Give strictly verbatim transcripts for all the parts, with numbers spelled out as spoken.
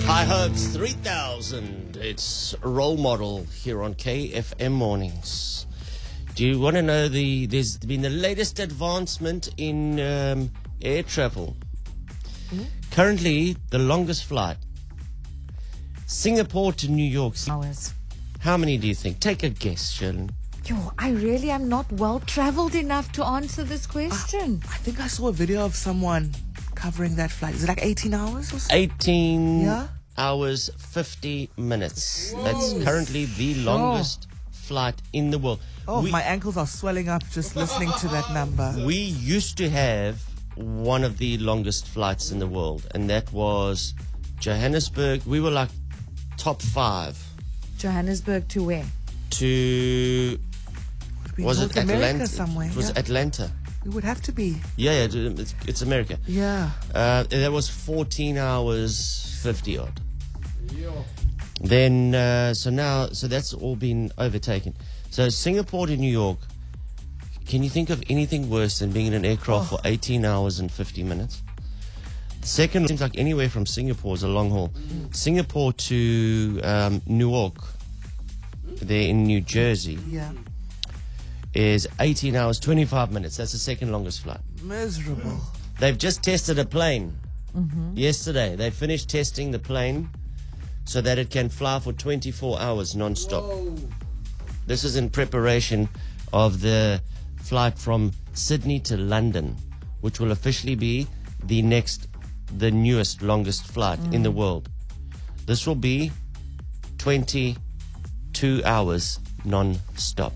High Hopes three thousand. It's a role model here on K F M Mornings. Do you want to know the? There's been the latest advancement in um, air travel. Mm-hmm. Currently, the longest flight, Singapore to New York. Hours. How many do you think? Take a guess, Shirley. Yo, I really am not well traveled enough to answer this question. I think I saw a video of someone covering that flight. Is it like eighteen hours or so? eighteen Yeah? hours, fifty minutes. Whoa. That's currently the longest oh. flight in the world. Oh, we, my ankles are swelling up just listening to that number. We used to have one of the longest flights in the world, and that was Johannesburg. We were like top five. Johannesburg to where? To... Was North it America Atlanta? Somewhere, it was yeah. Atlanta. It would have to be. Yeah, yeah, it's, it's America. Yeah. Uh, that was fourteen hours, fifty odd. Yeah. Then, uh, so now, so that's all been overtaken. So Singapore to New York, can you think of anything worse than being in an aircraft oh. for eighteen hours and fifty minutes? The second seems like anywhere from Singapore is a long haul. Mm. Singapore to um, Newark, there in New Jersey. Yeah. Is eighteen hours, twenty-five minutes. That's the second longest flight. Miserable. They've just tested a plane mm-hmm. yesterday. They finished testing the plane so that it can fly for twenty-four hours non-stop. Whoa. This is in preparation of the flight from Sydney to London, which will officially be the next, the newest, longest flight mm. in the world. This will be twenty-two hours non-stop.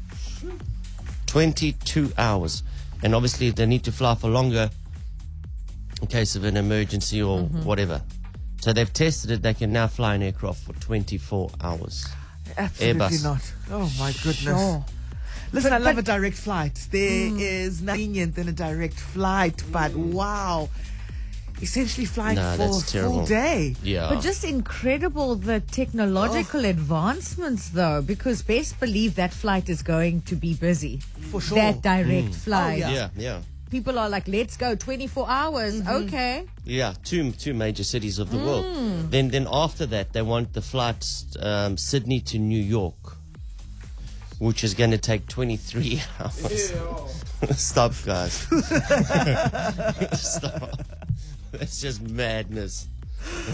twenty-two hours. And obviously they need to fly for longer in case of an emergency or mm-hmm. whatever. So they've tested it. They can now fly an aircraft for twenty-four hours. Absolutely Airbus. not. Oh my goodness. Sure. Listen, but, I love but, a direct flight. There mm. is nothing than a direct flight, but wow. Essentially flying no, for a terrible. full day. Yeah. But just incredible the technological oh. advancements, though, because best believe that flight is going to be busy. For sure. That direct mm. flight. Oh, yeah. yeah, yeah. People are like, let's go, twenty-four hours. Mm-hmm. Okay. Yeah, two two major cities of the mm. world. Then then after that, they want the flight um, Sydney to New York, which is going to take twenty-three hours. Stop, guys. Stop. That's just madness.